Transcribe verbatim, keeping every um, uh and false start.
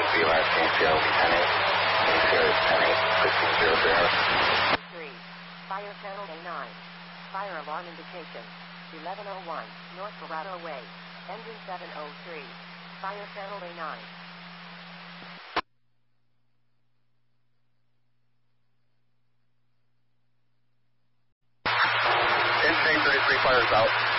B last name Joe, ten eight. Interior is ten eight, fifteen zero zero. three. Fire channel A nine. Fire alarm indication. eleven oh one, North Corrado Way. Engine seven oh three. Fire channel A nine. Insane thirty-three, fires out.